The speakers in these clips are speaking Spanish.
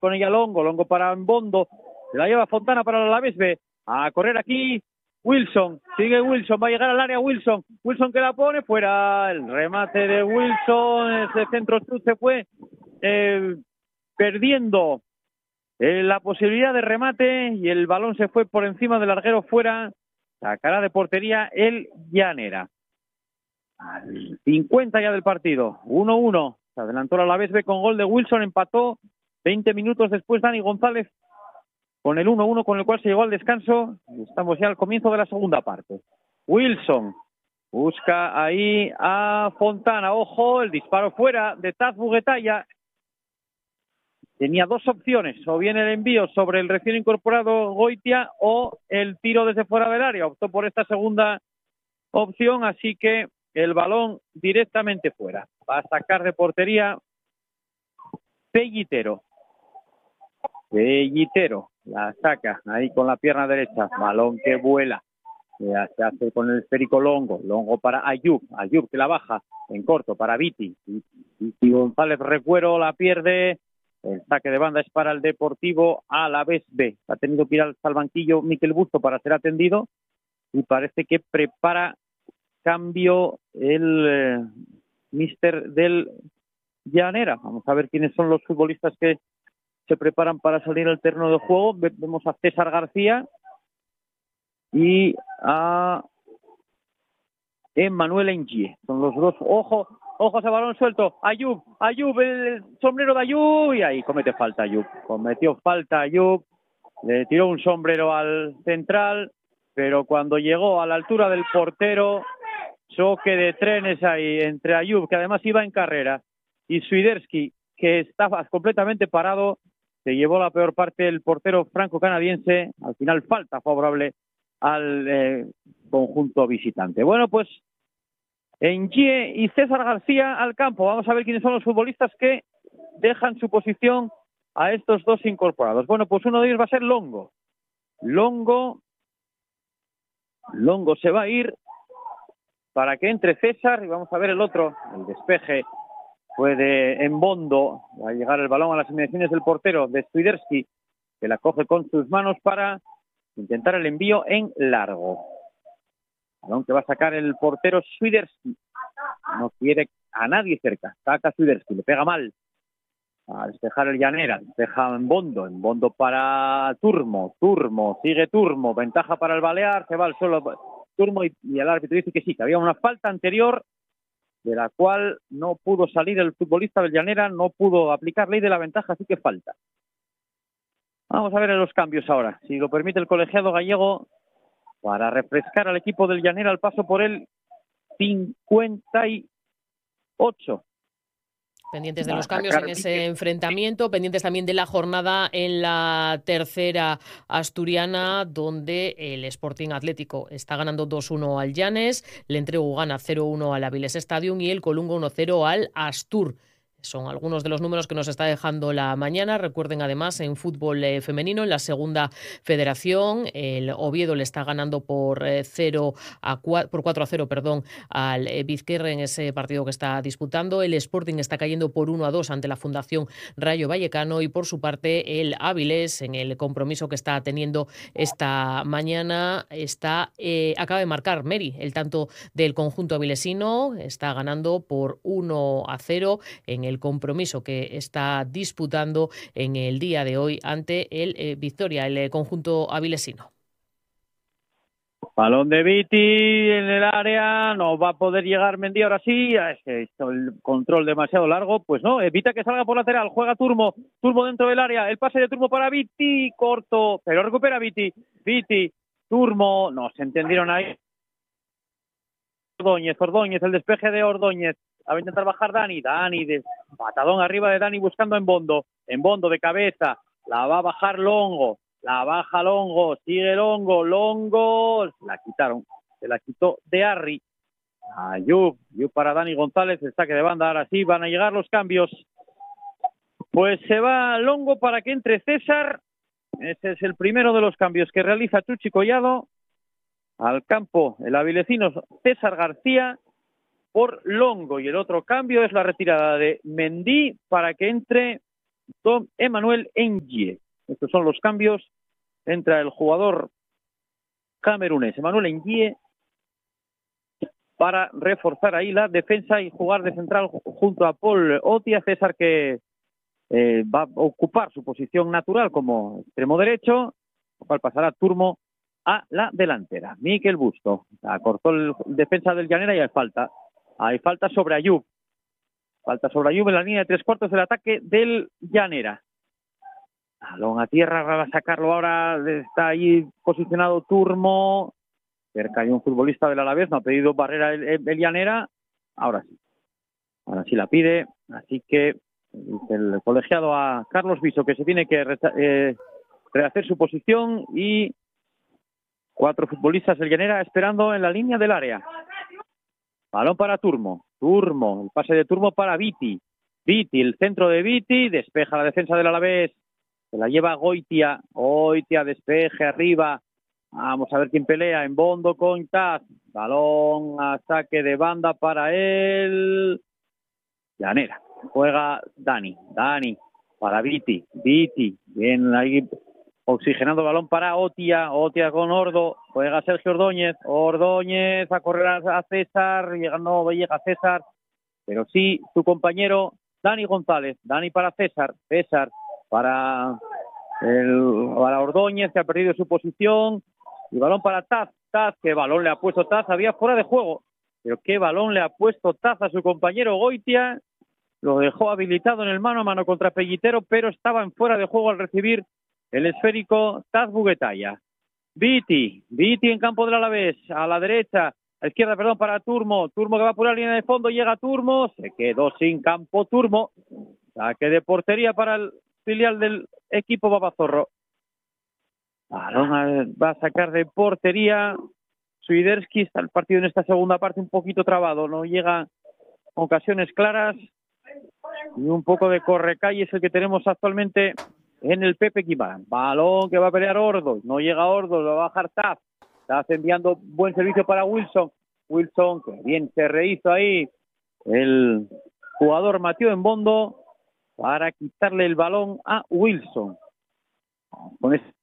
con ella Longo para Mbondo, se la lleva Fontana para el Alavés B, a correr aquí Wilson, sigue Wilson, va a llegar al área Wilson que la pone fuera, el remate de Wilson, ese centro se fue perdiendo la posibilidad de remate y el balón se fue por encima del larguero fuera, sacará de portería el Llanera. Al 50 ya del partido, 1-1, se adelantó el Alavés B con gol de Wilson, empató 20 minutos después Dani González con el 1-1 con el cual se llegó al descanso. Estamos ya al comienzo de la segunda parte. Wilson busca ahí a Fontana, ojo, el disparo fuera de Taz Buguetaya. Tenía dos opciones, o bien el envío sobre el recién incorporado Goitia o el tiro desde fuera del área. Optó por esta segunda opción, así que el balón directamente fuera. Va a sacar de portería Pellitero. Pellitero la saca ahí con la pierna derecha. Balón que vuela. Se hace con el esférico Longo para Ayub que la baja en corto para Viti. Viti González Recuero la pierde. El saque de banda es para el Deportivo Alavés B. Ha tenido que ir al banquillo Miquel Busto para ser atendido y parece que prepara cambio el míster del Llanera. Vamos a ver quiénes son los futbolistas que se preparan para salir al terreno de juego. Vemos a César García y a Emmanuel Engie. Son los dos. Ojo ese balón suelto. Ayub, el sombrero de Ayub y ahí comete falta Ayub. Cometió falta Ayub. Le tiró un sombrero al central, pero cuando llegó a la altura del portero, choque de trenes ahí entre Ayub, que además iba en carrera, y Swiderski, que estaba completamente parado. Se llevó la peor parte el portero franco-canadiense. Al final falta favorable al conjunto visitante. Bueno, pues Engie y César García al campo. Vamos a ver quiénes son los futbolistas que dejan su posición a estos dos incorporados. Bueno, pues uno de ellos va a ser Longo. Longo se va a ir para que entre César y vamos a ver el otro. El despeje fue de Mbondo. Va a llegar el balón a las inmediaciones del portero de Swiderski, que la coge con sus manos para intentar el envío en largo. Balón que va a sacar el portero Swiderski. No quiere a nadie cerca. Saca Swiderski, le pega mal. A despejar el Llanera. Despeja Mbondo para Turmo. Sigue Turmo. Ventaja para el Balear. Se va al suelo Turmo y el árbitro dice que sí, que había una falta anterior de la cual no pudo salir el futbolista del Llanera, no pudo aplicar ley de la ventaja, así que falta. Vamos a ver los cambios ahora, si lo permite el colegiado gallego, para refrescar al equipo del Llanera al paso por el 58. Pendientes de los cambios en ese enfrentamiento, pendientes también de la jornada en la tercera asturiana, donde el Sporting Atlético está ganando 2-1 al Llanes, el Entrego gana 0-1 al Avilés Stadium y el Colunga 1-0 al Astur. Son algunos de los números que nos está dejando la mañana. Recuerden además en fútbol femenino, en la segunda federación, el Oviedo le está ganando por 4-0 al Vizquerre en ese partido que está disputando. El Sporting está cayendo por 1-2 ante la Fundación Rayo Vallecano y por su parte el Avilés, en el compromiso que está teniendo esta mañana, acaba de marcar Meri, el tanto del conjunto avilesino, está ganando por 1-0 en el compromiso que está disputando en el día de hoy ante el Victoria, el conjunto avilesino. Balón de Viti en el área, no va a poder llegar Mendy ahora sí, el control demasiado largo, pues no, evita que salga por lateral, juega Turmo dentro del área, el pase de Turmo para Viti, corto, pero recupera Viti, Turmo, no se entendieron ahí. Ordóñez, el despeje de Ordóñez, va a intentar bajar Dani de patadón arriba de Dani buscando en Mbondo de cabeza, la va a bajar Longo, la baja Longo, sigue Longo, la quitaron, se la quitó de Arri, Ayub para Dani González, el saque de banda, ahora sí van a llegar los cambios, pues se va Longo para que entre César, ese es el primero de los cambios que realiza Chuchi Collado, al campo el avilecino César García por Longo, y el otro cambio es la retirada de Mendy para que entre Tom Emmanuel N'Jie. Estos son los cambios. Entra el jugador camerunés Emmanuel N'Jie para reforzar ahí la defensa y jugar de central junto a Paul Otia. César, que va a ocupar su posición natural como extremo derecho, lo cual pasará Turmo a la delantera. Mikel Busto acortó el defensa del Llanera y hay falta. Hay falta sobre Ayub. Falta sobre Ayub en la línea de 3/4 del ataque del Llanera. Balón a tierra, va a sacarlo ahora. Está ahí posicionado Turmo. Cerca hay un futbolista del Alavés, no ha pedido barrera el Llanera. Ahora sí la pide. Así que el colegiado a Carlos Viso que se tiene que rehacer su posición y 4 futbolistas del Llanera esperando en la línea del área. Balón para Turmo, el pase de Turmo para Viti, el centro de Viti, despeja la defensa del Alavés, se la lleva Goitia, despeje arriba, vamos a ver quién pelea, en Bondo con Taz, balón a saque de banda para el Llanera, juega Dani para Viti, bien ahí oxigenando el balón para Otia con Ordo, juega Sergio Ordóñez a correr a César, no llega César, pero sí su compañero Dani González, Dani para César para Ordóñez, que ha perdido su posición, y balón para Taz, qué balón le ha puesto Taz, había fuera de juego, pero qué balón le ha puesto Taz a su compañero Goitia, lo dejó habilitado en el mano a mano contra Pellitero, pero estaba en fuera de juego al recibir el esférico Taz Buguetaya. Viti en campo del Alavés, a la derecha, a la izquierda, perdón, para Turmo que va por la línea de fondo, llega Turmo, se quedó sin campo Turmo, saque de portería para el filial del equipo Babazorro. Balón va a sacar de portería Swiderski, está el partido en esta segunda parte un poquito trabado, no llega ocasiones claras y un poco de correcalle es el que tenemos actualmente en el Pepe Guimarães. Balón que va a pelear Ordo, no llega Ordo, lo va a bajar Taz enviando buen servicio para Wilson, que bien se rehizo ahí el jugador Mateo Embondo para quitarle el balón a Wilson. Con esto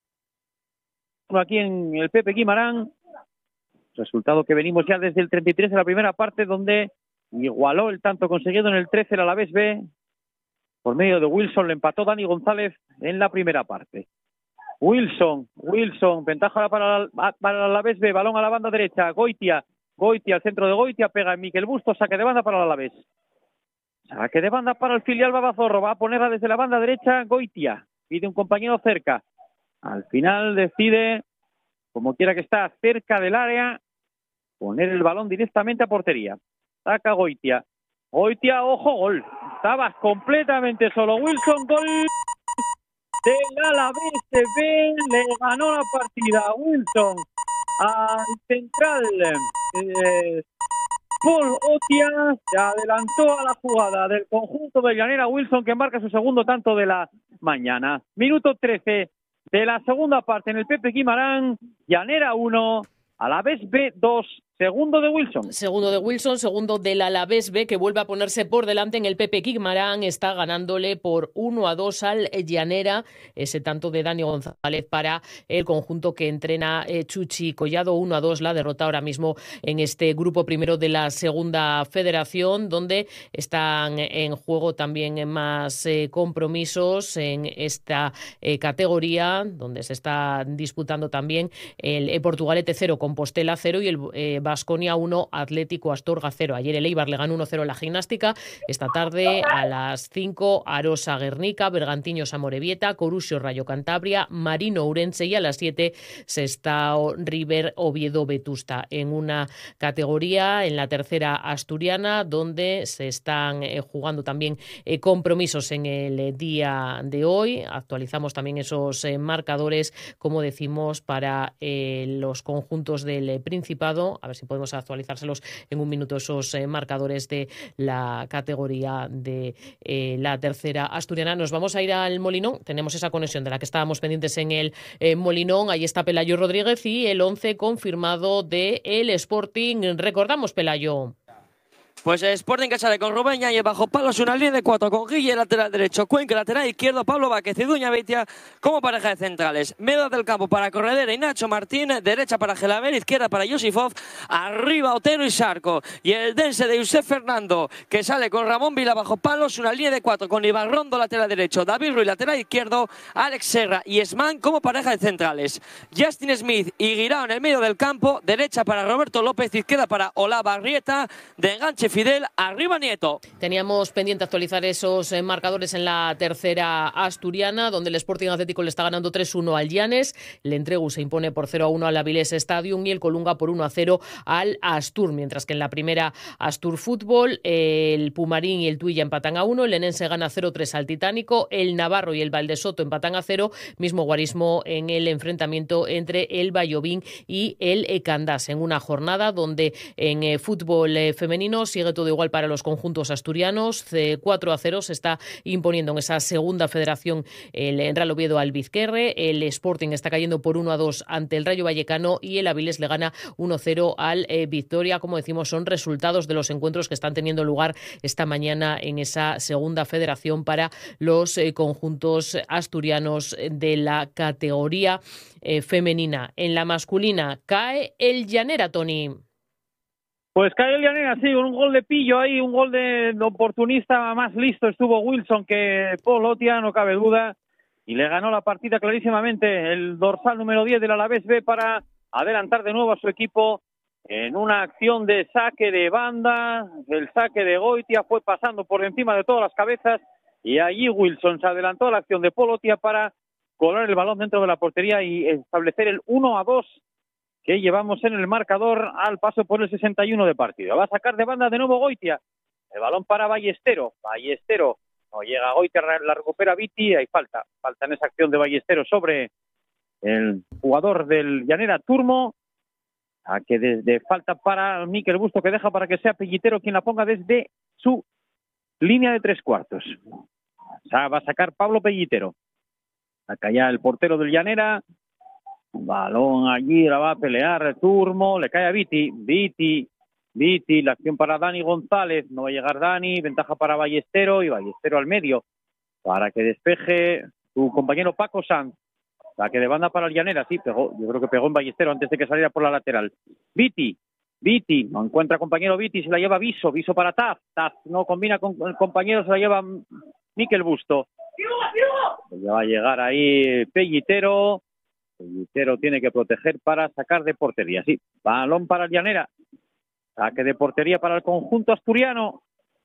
aquí en el Pepe Guimarães, resultado que venimos ya desde el 33 de la primera parte, donde igualó el tanto conseguido en el 13 el Alavés B. Por medio de Wilson le empató Dani González en la primera parte. Wilson, ventaja para el Alavés B, balón a la banda derecha, Goitia al centro de Goitia, pega en Mikel Busto, saque de banda para el Alavés. Saque de banda para el filial Babazorro, va a ponerla desde la banda derecha Goitia, pide un compañero cerca. Al final decide, como quiera que está, cerca del área, poner el balón directamente a portería. Saca Goitia, ojo, gol. Estaba completamente solo Wilson, gol del Alavés B, le ganó la partida a Wilson al central Paul Otia, se adelantó a la jugada del conjunto de Llanera. Wilson, que marca su segundo tanto de la mañana. Minuto 13 de la segunda parte en el Pepe Guimarães, Llanera 1, Alavés B 2, segundo de Wilson. Segundo del Alavés B, que vuelve a ponerse por delante en el Pepe Guimarães, está ganándole por 1-2 al Llanera, ese tanto de Dani González para el conjunto que entrena Chuchi Collado, 1-2 la derrota ahora mismo en este grupo primero de la segunda federación, donde están en juego también más compromisos en esta categoría, donde se está disputando también el Portugalete 0, Compostela 0 y el Baskonia 1, Atlético Astorga 0. Ayer el Eibar le ganó 1-0 en la gimnástica. Esta tarde a las 5, Arosa Guernica, Bergantiños Amorebieta, Corusio Rayo Cantabria, Marino Ourense y a las 7 Sestao River Oviedo Vetusta. En una categoría, en la tercera asturiana, donde se están jugando también compromisos en el día de hoy. Actualizamos también esos marcadores, como decimos, para los conjuntos del Principado. A ver si podemos actualizárselos en un minuto, esos marcadores de la categoría de la tercera asturiana. Nos vamos a ir al Molinón. Tenemos esa conexión de la que estábamos pendientes en el Molinón. Ahí está Pelayo Rodríguez y el 11 confirmado de el Sporting. Recordamos, Pelayo. Pues Sporting que sale con Rubén Yáñez bajo palos, una línea de 4 con Guille lateral derecho, Cuenca lateral izquierdo, Pablo Vázquez y Duña Beitia como pareja de centrales. Medio del campo para Corredera y Nacho Martín, derecha para Gelaber, izquierda para Josifov, arriba Otero y Sarco. Y el dense de Josep Fernando que sale con Ramón Vila bajo palos, una línea de 4 con Iván Rondo lateral derecho, David Ruiz lateral izquierdo, Alex Serra y Esman como pareja de centrales. Justin Smith y Guirao en el medio del campo, derecha para Roberto López, izquierda para Olava Arrieta, de enganche Fidel, arriba Nieto. Teníamos pendiente actualizar esos marcadores en la tercera asturiana, donde el Sporting Atlético le está ganando 3-1 al Llanes, el Entregu se impone por 0-1 al Avilés Stadium y el Colunga por 1-0 al Astur, mientras que en la primera Astur Fútbol el Pumarín y el Tuilla empatan a 1, el Enense gana 0-3 al Titánico, el Navarro y el Valdesoto empatan a 0, mismo guarismo en el enfrentamiento entre el Vallovín y el Candás, en una jornada donde en fútbol femenino sigue todo igual para los conjuntos asturianos. 4-0 se está imponiendo en esa segunda federación el Real Oviedo al Vizquerre, el Sporting está cayendo por 1-2 ante el Rayo Vallecano y el Avilés le gana 1-0 al Victoria. Como decimos, son resultados de los encuentros que están teniendo lugar esta mañana en esa segunda federación para los conjuntos asturianos de la categoría femenina. En la masculina cae el Llanera, Tony. Pues cae el Llanera, sí, con un gol de pillo ahí, un gol de oportunista más listo estuvo Wilson que Polotia, no cabe duda, y le ganó la partida clarísimamente el dorsal número 10 del Alavés B para adelantar de nuevo a su equipo en una acción de saque de banda. El saque de Goitia fue pasando por encima de todas las cabezas y allí Wilson se adelantó a la acción de Polotia para colar el balón dentro de la portería y establecer el 1-2 que llevamos en el marcador al paso por el 61 de partido. Va a sacar de banda de nuevo Goitia. El balón para Ballestero. Ballestero no llega a Goitia, la recupera Viti. Hay falta en esa acción de Ballestero sobre el jugador del Llanera, Turmo. A que desde falta para Miquel Busto, que deja para que sea Pellitero quien la ponga desde su línea de 3/4. O sea, va a sacar Pablo Pellitero. Acá ya el portero del Llanera. Balón allí, la va a pelear Turmo, le cae a Viti, la acción para Dani González, no va a llegar Dani, ventaja para Ballestero y Ballestero al medio, para que despeje su compañero Paco Sanz, la que de banda para el Llanera, sí, pegó, yo creo que pegó en Ballestero antes de que saliera por la lateral. Viti, no encuentra compañero Viti, se la lleva Viso para Taz no combina con el compañero, se la lleva Miquel Busto. Ya va a llegar ahí Pellitero tiene que proteger para sacar de portería. Sí, balón para el Llanera. Saque de portería para el conjunto asturiano.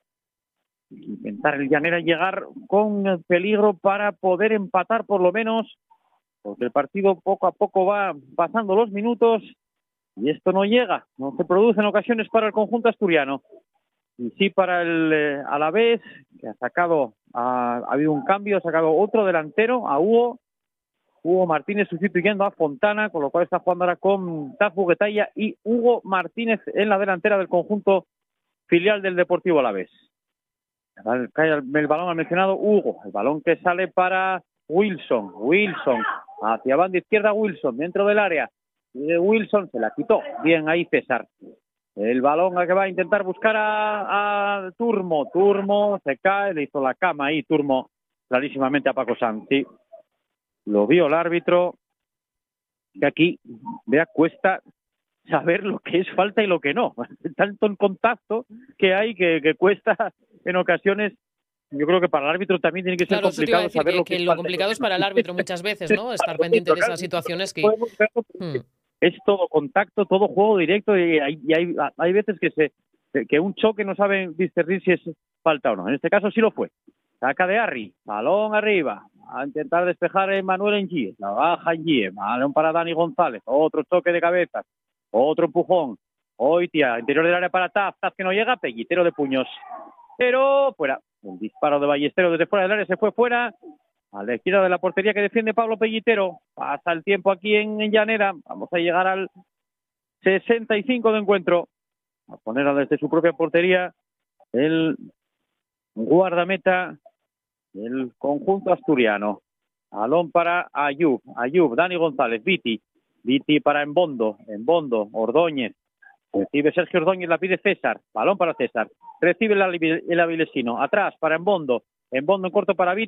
Intentar el Llanera llegar con peligro para poder empatar por lo menos, porque el partido poco a poco va pasando los minutos y esto no llega, no se producen ocasiones para el conjunto asturiano. Y sí para el Alavés, que ha habido un cambio, ha sacado otro delantero, a Hugo Martínez sustituyendo a Fontana, con lo cual está jugando ahora con Taz Buguetaya y Hugo Martínez en la delantera del conjunto filial del Deportivo Alavés. Cae el balón al mencionado Hugo, el balón que sale para Wilson, hacia banda izquierda Wilson, dentro del área, y de Wilson se la quitó, bien ahí César. El balón al que va a intentar buscar a Turmo se cae, le hizo la cama ahí Turmo clarísimamente a Paco Sanz, sí. Lo vio el árbitro, que aquí, cuesta saber lo que es falta y lo que no. Tanto en contacto que hay que cuesta en ocasiones. Yo creo que para el árbitro también tiene que ser complicado saber lo que es lo complicado es para el árbitro muchas veces, ¿no? Estar pendiente de esas situaciones que... Es todo contacto, todo juego directo y hay veces que un choque no sabe discernir si es falta o no. En este caso sí lo fue. Saca de Arri, balón arriba, a intentar despejar a Manuel Engie, la baja Engie, balón para Dani González, otro choque de cabeza, otro empujón, Goitia, interior del área para Taz que no llega, Pellitero de puños, pero fuera, un disparo de Ballestero desde fuera del área, se fue fuera, a la izquierda de la portería que defiende Pablo Pellitero, pasa el tiempo aquí en Llanera, vamos a llegar al 65 de encuentro, a poner desde su propia portería el guardameta el conjunto asturiano. Balón para Ayub, Dani González, Viti para Embondo, Ordóñez, Recibe Sergio Ordóñez, la pide César. Balón para César. Recibe el avilesino. Atrás para Embondo. Embondo en corto para Vite.